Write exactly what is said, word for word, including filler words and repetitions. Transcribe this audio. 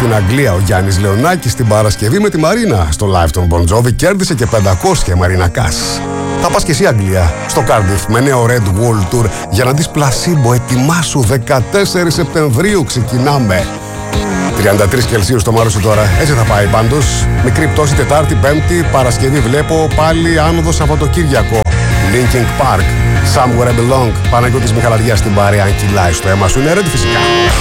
στην Αγγλία ο Γιάννης Λεωνάκης την Παρασκευή με τη Μαρίνα. Στο live των Bon Jovi κέρδισε και πεντακόσια Μαρίνα Κάς. Θα πας και εσύ Αγγλία, στο Cardiff με νέο Red Wall Tour για να δεις Πλασίμπο. Ετοιμάσου, δεκατέσσερις Σεπτεμβρίου ξεκινάμε. τριάντα τρεις Κελσίου στο Μάρος τώρα, έτσι θα πάει πάντως. Μικρή πτώση Τετάρτη, Πέμπτη, Παρασκευή βλέπω πάλι άνοδο Σαββατοκύριακο. Linkin Park, Somewhere I Belong, Παναγιώτης Μιχαλαριάς στην παρέα, αν κυλάει στο αίμα σου είναι Red φυσικά.